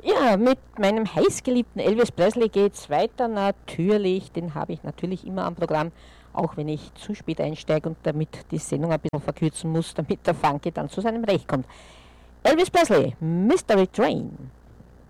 Ja, mit meinem heißgeliebten Elvis Presley geht's weiter natürlich. Den habe ich natürlich immer am Programm, auch wenn ich zu spät einsteige und damit die Sendung ein bisschen verkürzen muss, damit der Funky dann zu seinem Recht kommt. Elvis Presley, Mystery Train.